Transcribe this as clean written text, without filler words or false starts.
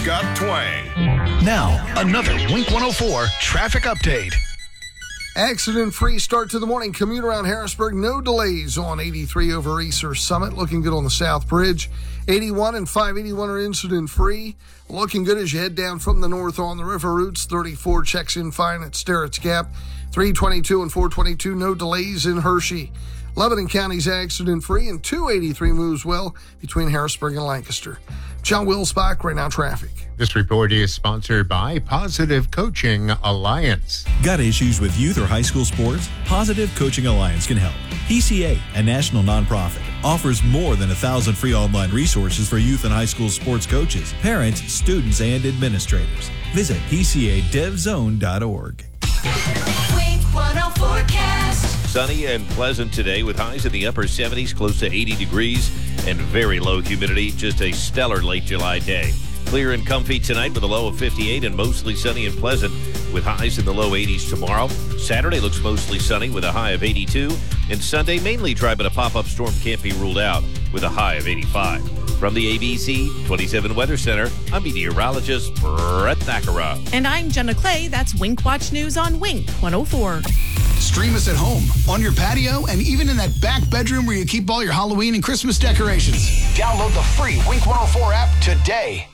It's got twang. Now, another Wink 104 traffic update. Accident-free start to the morning. Commute around Harrisburg. No delays on 83 over Easter Summit. Looking good on the South Bridge. 81 and 581 are incident-free. Looking good as you head down from the north on the river routes. 34 checks in fine at Sterrett's Gap. 322 and 422, no delays in Hershey. Lebanon County's accident-free, and 283 moves well between Harrisburg and Lancaster. John Wilsbach, right now traffic. This report is sponsored by Positive Coaching Alliance. Got issues with youth or high school sports? Positive Coaching Alliance can help. PCA, a national nonprofit, offers more than 1,000 free online resources for youth and high school sports coaches, parents, students, and administrators. Visit PCADevZone.org. Wink 104 forecast. Sunny and pleasant today with highs in the upper 70s, close to 80 degrees, and very low humidity. Just a stellar late July day. Clear and comfy tonight with a low of 58 and mostly sunny and pleasant with highs in the low 80s tomorrow. Saturday looks mostly sunny with a high of 82. And Sunday mainly dry, but a pop-up storm can't be ruled out with a high of 85. From the ABC 27 Weather Center, I'm meteorologist Brett Thakara. And I'm Jenna Clay. That's Wink Watch News on Wink 104. Stream us at home, on your patio, and even in that back bedroom where you keep all your Halloween and Christmas decorations. Download the free Wink 104 app today.